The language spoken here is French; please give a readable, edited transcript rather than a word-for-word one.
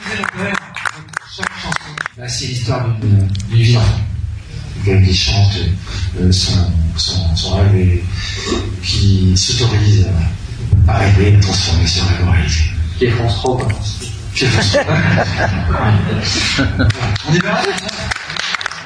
Chaque chanson, bah, c'est l'histoire d'une vie d'enfant. Quelqu'un qui chante son rêve et qui s'autorise à rêver, à transformer ce rêve en réalité. Qui est France 3, quoi. On est bien.